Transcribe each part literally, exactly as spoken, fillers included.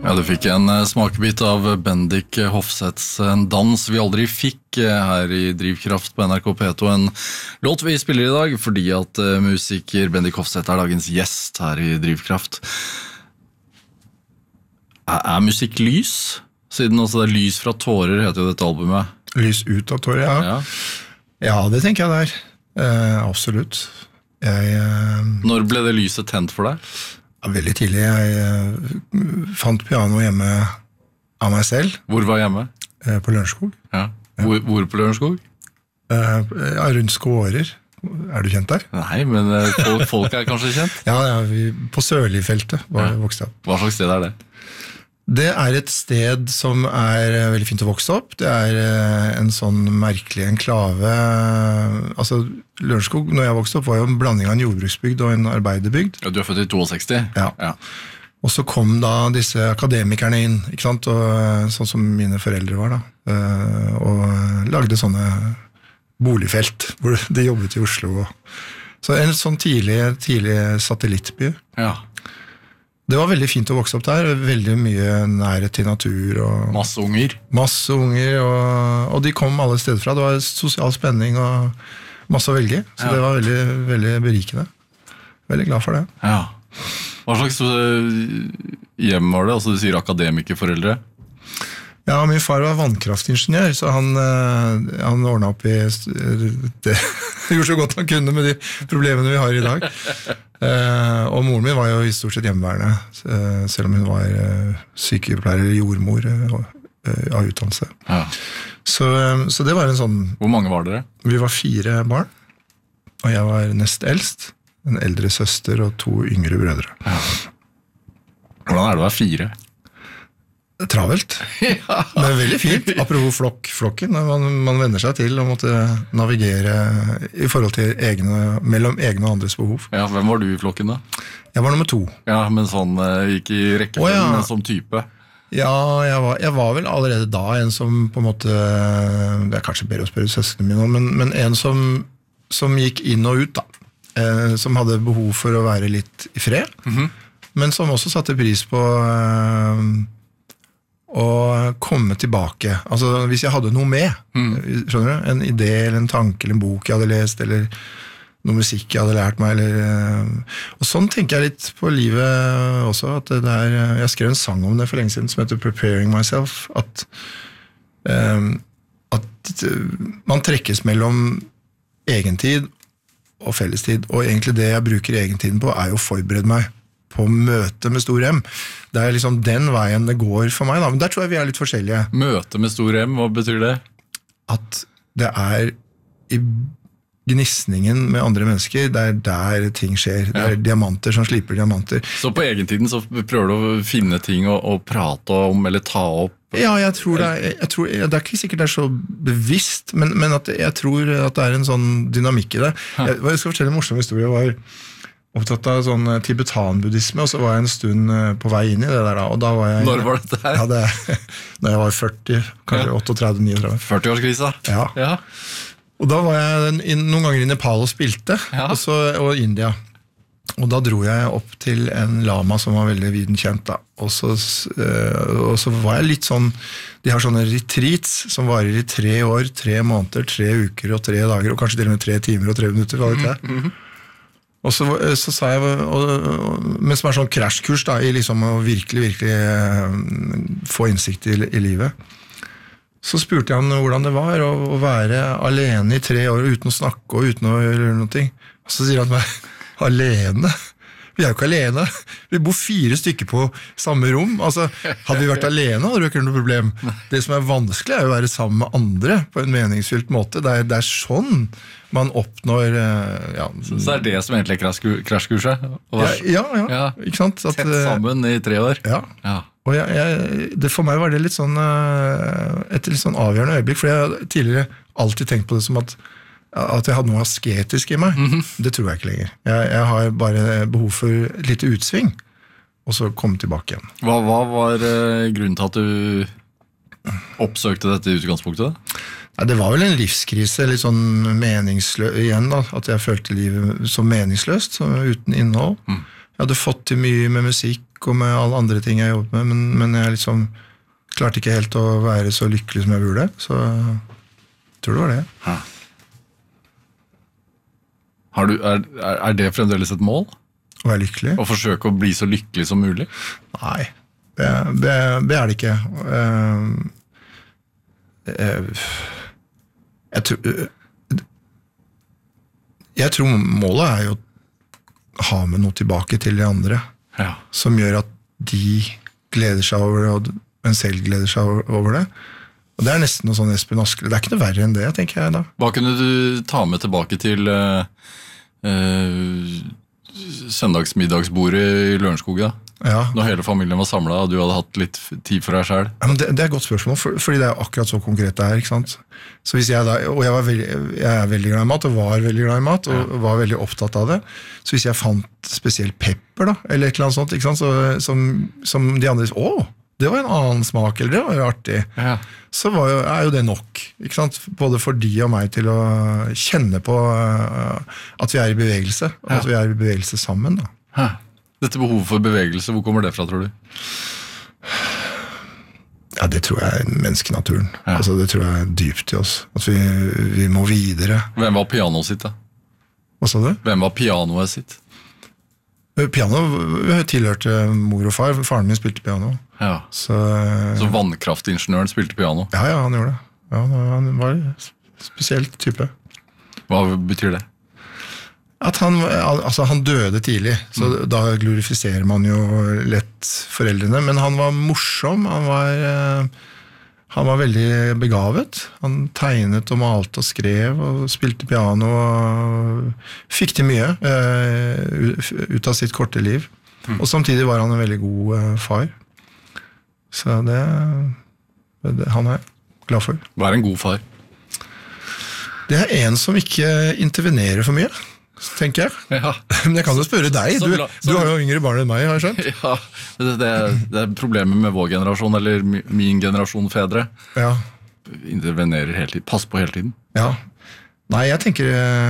Ja, du fikk en smakebit av Bendik Hofseths En dans vi aldri fikk her i Drivkraft på N R K P to. En låt vi spiller i dag fordi at musiker Bendik Hofseth er dagens gjest her i Drivkraft. Er, er musikk lys? Siden også det er Lys fra tårer heter jo dette albumet. Lys ut av tårer, ja. Ja, ja det tenker jeg det er. Eh, absolutt. Jeg, eh... Når ble det lyset tent for deg? Veldig tidlig. Jeg uh, fant piano hjemme av meg selv. Hvor var hjemme? Uh, på Lørenskog. Ja. Hvor, hvor på Lørenskog? Uh, ja, rundt Skårer. Er du kjent der? Nei, men uh, folk, folk er kanskje kjent? Ja, ja vi, på Sørligfeltet var jeg vokst opp. Hva slags sted er det? Det er et sted som er veldig fint å vokse opp. Det er uh, en sånn merkelig enklave. Altså, Lørenskog, når jeg vokste opp, var jo en blanding av en jordbruksbygd og en arbeiderbygd. Ja, du er født i sekstito? Ja. ja. Og så kom da disse akademikerne inn, ikke sant? Og, sånn som mine foreldre var da. Og lagde sånne boligfelt, hvor de jobbet i Oslo. Så en sånn tidlig, tidlig satellittby. Ja. Det var veldig fint å vokse opp der, veldig mye nærhet til natur. Og masse unger. Masse unger, og, og de kom alle steder fra. Det var sosial spenning og masse å velge, så ja. Det var veldig, veldig berikende. Veldig glad for det. Ja. Hva slags hjem var det? Altså du sier akademikerforeldre? Ja, min far var vannkraftingeniør, så han, han ordnet opp i det. Gjorde så godt han kunne med de problemene vi har i dag. Uh, og moren min var jo i stort sett hjemmeværende, uh, selv om hun var uh, sykepleier eller jordmor uh, uh, av utdannelse. Ja. Så, uh, så det var en sånn... Hvor mange var dere? Vi var fire barn, og jeg var nest eldst, en eldre søster og to yngre brødre. Ja. Hvordan er det å være fire? Travelt, ja. Men veldig fint. Apropos flokk, flokken, man, man venner seg til å måtte navigere i forhold til egne, mellom egne og andres behov. Ja, hvem var du i flokken da? Jeg var nummer to. Ja, men sånn, ikke i rekkefølgen, oh, ja. Men som type. Ja, jeg var, jeg var vel allerede da en som på en måte, det er kanskje bedre å spørre søskene mine, men, men en som, som gikk inn og ut da, eh, som hadde behov for å være litt i fred, mm-hmm. men som også satte pris på... Eh, og komme tilbake. Altså, hvis jeg hadde noe med, mm. skjønner du? En idé, eller en tanke, eller en bok jeg hadde lest, eller noe musikk jeg hadde lært meg, eller... Og sånn tenker jeg litt på livet også, at det er... Jeg skrev en sang om det for lenge siden, som heter Preparing Myself, at, um, at man trekkes mellom egentid og fellestid, og egentlig det jeg bruker egentiden på, er jo å forberede meg på møte med stor M. Det er liksom den veien det går for meg da, men der tror jeg vi er litt forskjellige. Møte med stor M, hva betyr det? At det er i gnissningen med andre mennesker, det er der ting skjer. Det er ja. Diamanter som sliper diamanter. Så på egentiden så prøver du å finne ting å, å prate om, eller ta opp? Ja, jeg tror det er, jeg tror, det er ikke sikkert det er så bevisst, men, men at jeg tror at det er en sånn dynamikk i det. Jeg, jeg skal fortelle en morsom historie, jeg var opptatt av sånn tibetan-buddhisme, og så var jeg en stund på vei inn i det der da, og da var jeg... Når var det der? Ja, det, når jeg var førti, kanskje ja. trettioåtte niogtretti. førti-årskrisa? Ja. ja. Og da var jeg noen ganger i Nepal og spilte, ja. og, så, og India. Og da dro jeg opp til en lama som var veldig viden kjent da, og så, og så var jeg litt sånn, de har sånne retreats som varer i tre år, tre måneder, tre uker og tre dager, og kanskje til og med tre timer og tre minutter, hva vet jeg. Mm-hmm. Og så, så sa jeg, og, og, men som er sånn krasjkurs da, i liksom å virkelig, virkelig eh, få innsikt i, i livet. Så spurte jeg han hvordan det var å, å være alene i tre år uten å snakke og uten å gjøre noe. Og så sier han meg, alene? Vi er jo ikke alene. Vi bor fire stykker på samme rom. Altså, hadde vi vært alene, hadde det ikke noe problem. Det som er vanskelig er å være sammen med andre på en meningsfylt måte. Det er, det er sånn man oppnår... Ja. Så, så er det som egentlig er krasjkurset? Ja, ja, ja, ja. Ikke sant? At, tett sammen i tre år? Ja. ja. Og jeg, jeg, det, for meg var det litt sånn, et litt sånn avgjørende øyeblikk, for jeg har tidligere alltid tenkt på det som at at jeg hadde noe asketisk i meg, mm-hmm. det tror jeg ikke lenger. Jeg, jeg har bare behov for litt utsving, og så komme tilbake igjen. Hva, hva var uh, grunnen til at du oppsøkte dette utgangspunktet? Ja, det var vel en livskrise, litt sånn meningsløs igjen da, at jeg følte livet som meningsløst, så uten innhold. Mm. Jeg hadde fått til mye med musikk musikk og med alle andre ting jeg jobbet med, men, men jeg liksom klarte ikke helt å være så lykkelig som jeg burde, så jeg tror det var det. Ja. Har du, er, er det fremdeles et mål? Å være lykkelig? Å forsøke å bli så lykkelig som mulig? Nei, det, det, det er det ikke. Jeg, jeg, tror, jeg tror målet er jo å ha med noe tilbake til de andre, ja. Som gjør at de gleder seg over det, og en selv gleder seg over det. Og det er nesten noe sånn Espen Askeladd. Det er ikke noe verre enn det, tenker jeg da. Hva kunne du ta med tilbake til uh, uh, søndagsmiddagsbordet i Lørenskog da? Ja. Når hele familien var samlet, og du hadde hatt litt tid for deg selv? Ja, men det, det er et godt spørsmål, for, fordi det er akkurat så konkret det er, ikke sant? Så hvis jeg da, og jeg, var veldig, jeg er veldig glad i mat, og var veldig glad i mat, og ja. Var veldig opptatt av det, så hvis jeg fant spesielt pepper da, eller et eller annet sånt, ikke sant? Så, som, som de andre, åh, det var en annen smak, eller det var jo artig, ja. Så var jo, er jo det nok, ikke sant? Både for de og meg til å kjenne på uh, at vi er i bevegelse, ja. At vi er i bevegelse sammen da. Hæ. Dette behovet for bevegelse, hvor kommer det fra, tror du? Ja, det tror jeg er menneskenaturen. Ja. Altså, det tror jeg er dypt i oss. At vi, vi må videre. Hvem var pianoet sitt, da? Hva sa du? Hvem var pianoet sitt? Piano tilhørte mor og far. Faren min spilte piano. Ja. Så, Så vannkraftingeniøren spilte piano? Ja, ja, han gjorde det. Ja, han var en spesielt type. Hva betyr det? At han, altså han døde tidlig, så mm. da glorifiserer man jo lett foreldrene, men han var morsom, han var, han var veldig begavet, han tegnet og malte og skrev og spilte piano og fikk til mye uh, ut av sitt korte liv, mm. og samtidig var han en veldig god uh, far, så det, det han er jeg glad for. Hva er en god far? Det er en som ikke intervenerer for mye, tenker jeg. Ja. Men jeg kan jo spørre deg, du, du har jo yngre barn enn meg, har jeg skjønt? Ja, det, det, er, det er problemet med vår generasjon, eller min generasjon fedre. Ja. Intervenerer hele tiden, pass på hele tiden. Ja. Nei, jeg tenker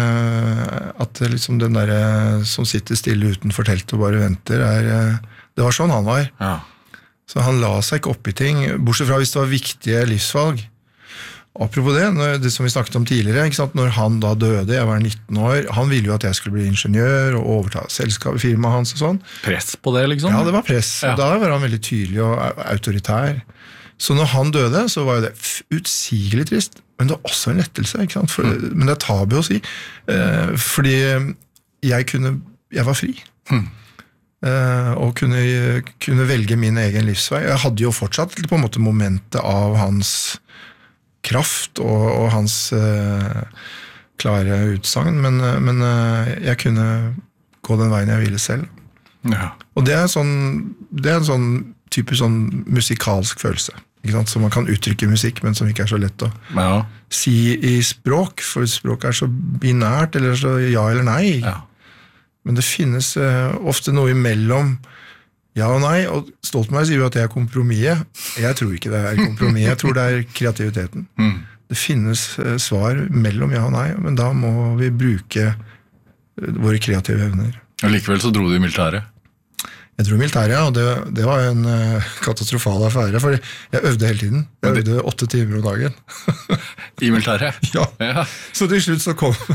at liksom den der som sitter stille utenfor teltet og bare venter, er, det var sånn han var. Ja. Så han la seg ikke opp i ting, bortsett fra hvis det var viktige livsvalg. Apropos det, det som vi snakket om tidligere, ikke sant? Når han da døde, jeg var nitten år, han ville jo at jeg skulle bli ingeniør og overta selskapet, firmaet hans og sånn. Press på det, liksom? Ja, det var press. Ja. Da var han veldig tydelig og autoritær. Så når han døde, så var jo det utsigelig trist, men det var også en lettelse, ikke sant? For, mm. Men det er tabu å si, eh, fordi jeg kunne, jeg var fri. Mm. Eh, og kunne, kunne velge min egen livsvei. Jeg hadde jo fortsatt på en måte momentet av hans kraft og, og hans uh, klare utsagn, men, men uh, jeg kunne gå den veien jeg ville selv. Ja. Og det er, sånn, det er en sånn typisk sånn musikalsk følelse, ikke sant? Som man kan uttrykke i musikk, men som ikke er så lett å ja. Si i språk, for språk er så binært, eller så ja eller nei. Ja. Men det finnes uh, ofte noe imellom ja og nei, og Stoltenberg sier jo at det er kompromisset. Jeg tror ikke det er kompromiss, jeg tror det er kreativiteten. Mm. Det finnes uh, svar mellom ja og nei, men da må vi bruke uh, våre kreative evner. Og likevel så dro du i militæret? Jeg dro i militæret, ja, og det, det var en uh, katastrofal affære, for jeg øvde hele tiden. Jeg øvde åtte timer om dagen. I militæret? Ja, ja. Så til slutt så kom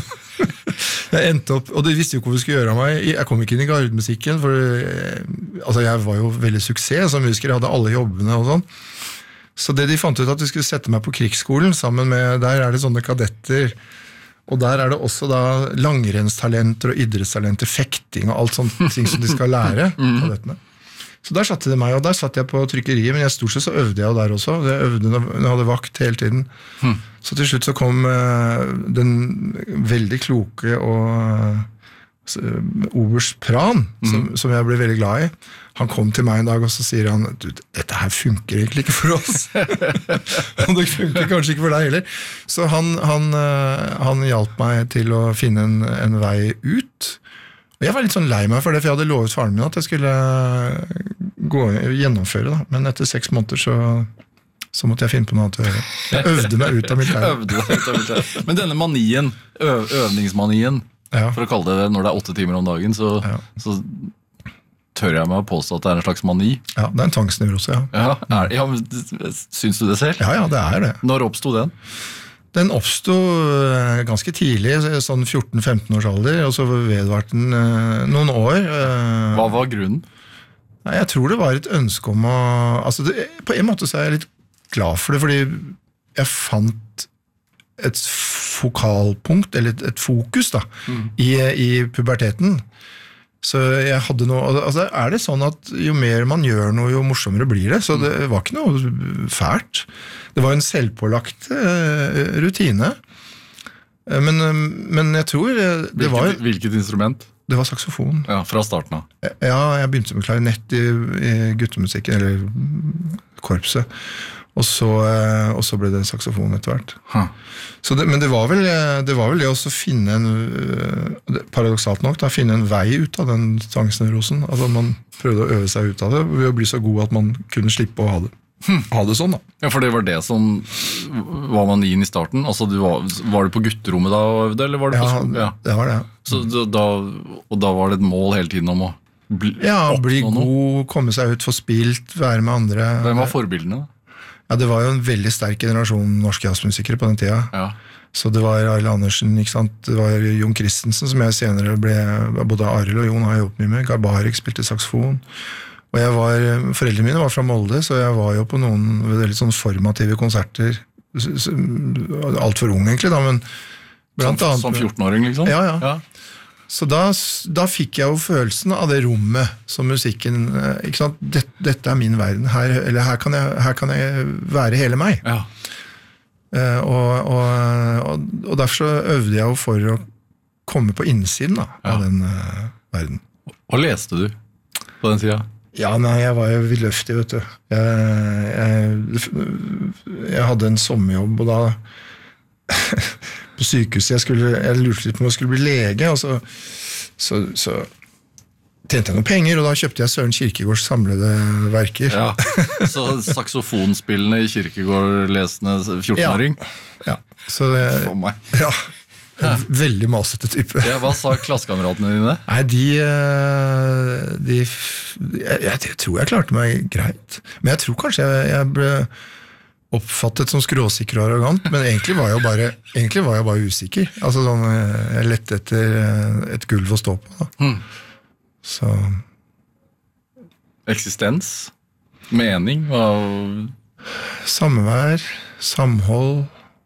jeg endte opp, og de visste jo hvor vi skulle gjøre av meg. Jeg kom ikke inn i gardemusikken, for altså, jeg var jo veldig suksess som musiker, jeg hadde alle jobbene og sånn. Så det de fant ut at de skulle sette meg på krigsskolen, sammen med, der er det sånne kadetter, og der er det også da langrennstalenter og idrettstalenter, fekting og alt sånt ting som de skal lære, kadettene. Så der satte de meg, og der satt jeg på trykkeriet, men jeg stort sett så øvde jeg jo der også. Jeg øvde når jeg hadde vakt hele tiden. Hmm. Så til slutt så kom uh, den veldig kloke og uh, oberst Pran, som, mm. som jeg ble veldig glad i. Han kom til meg en dag, og så sier han, du, dette her funker egentlig ikke for oss. Og det funker kanskje ikke for deg heller. Så han, han, uh, han hjalp meg til å finne en, en vei ut. Og jeg var litt sånn lei meg for det, for jeg hadde lovet faren min at jeg skulle gå, gjennomføre, da. Men etter seks måneder så, så måtte jeg finne på noe annet å gjøre. Jeg øvde meg ut av militæret. Men denne manien, øv, øvningsmanien, ja. For å kalle det det, når det er åtte timer om dagen, så, ja. Så tør jeg meg å påstå at det er en slags mani. Ja, det er en tvangsnevrose, ja. Ja, er, ja men, syns du det selv? Ja, ja, det er det. Når oppstod den? Den oppstod ganske tidlig, sånn fjorten femten års alder, og så vedvarte den noen år. Hva var grunnen? Nei, jeg tror det var et ønske om å... Altså, det, på en måte så er jeg litt glad for det, fordi jeg fant et fokalpunkt, eller et, et fokus da, mm. i, i puberteten. Så jeg hadde noe, altså er det sånn at jo mer man gjør noe, jo morsommere blir det, så det var ikke noe fælt. Det var en selvpålagt uh, rutine. Men, men jeg tror det hvilket, var... Hvilket instrument? Det var saksofon. Ja, fra starten av. Ja, jeg begynte med klarinett i, i guttemusikken, eller korpset. Og så, og så ble det saksofon etter hvert. Huh. Så det, men det var vel det, var vel det å finne en, paradoksalt nok, da, finne en vei ut av den tvangsnevrosen. Altså man prøvde å øve seg ut av det, ved å bli så god at man kunne slippe å ha det. Hmm. Ha det sånn da. Ja, for det var det som var manien i starten? Altså, du var, var du på gutterommet da og øvde, eller var du på skolen? Ja, det var det. Så da, og da var det et mål hele tiden om å bli, ja, bli god, komme seg ut, få spilt, være med andre. Hvem var forbildene da? Ja, det var jo en veldig sterk generasjon norske jazzmusikere på den tida. Ja. Så det var Arild Andersen, ikke sant? Det var Jon Christensen, som jeg senere ble, både Arild og Jon har jeg jobbet mye med. Garbarek spilte saksofon. Og jeg var, foreldrene mine var fra Molde, så jeg var jo på noen veldig sånn formative konserter. Alt for ung egentlig da, men blant som, annet... Som fjorten-åring liksom? Ja, ja. ja. Så da, da fikk jeg jo følelsen av det rommet som musikken, ikke sant? Dette, dette er min verden, her, eller her kan, jeg, her kan jeg være hele meg. Ja. Uh, og, og, og, og derfor så øvde jeg jo for å komme på innsiden da, ja. Av den uh, verden. Hva leste du på den tida? Ja, nei, jeg var jo vidløftig, vet du. Jeg, jeg, jeg hadde en sommerjobb, og da på sykehuset, jeg, skulle, jeg lurte litt på om jeg skulle bli lege, og så, så, så tjente jeg noen penger, og da kjøpte jeg Søren Kierkegaards samlede verker. Ja, så saksofonspillende i Kierkegaard lesende fjorten-åring? Ja, ja. Så det, for meg. Ja, en veldig masete type. Ja, hva sa klassekameratene dine? Nei, de, de jeg, jeg tror jeg klarte meg greit, men jeg tror kanskje jeg, jeg ble oppfattet som skråsikker og arrogant, men egentlig var jeg bare, egentlig var jeg bare usikker. Altså sånn, jeg lette etter et gulv å stå på. Da. Hmm. Så... Eksistens? Mening? Og... Samvær, samhold...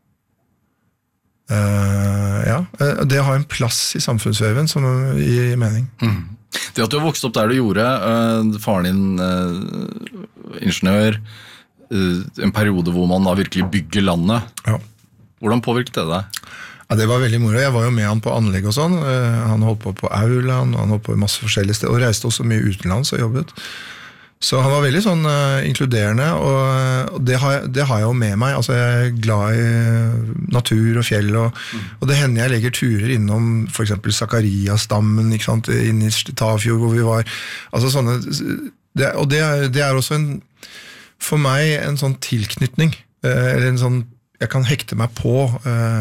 Uh, ja, det har en plass i samfunnsveven som gir mening. Hmm. Det at du har vokst opp der du gjorde, uh, faren din uh, ingeniør, en periode hvor man da virkelig bygger landet. Ja. Hvordan påvirket det deg? Ja, det var veldig moro. Jeg var jo med han på anlegg og sånn. Han holdt på på Auland, og han holdt på i masse forskjellige steder, og reiste også mye utenlands og jobbet. Så han var veldig sånn uh, inkluderende, og, og det, har jeg, det har jeg jo med meg. Altså, jeg er glad i natur og fjell, og, mm. og det hender jeg legger turer innom for eksempel Zakariastammen, ikke sant, inne i Tafjord, hvor vi var. Altså sånne, det, og det er, det er også en for meg en sånn tilknytning, eller en sånn, jeg kan hekte meg på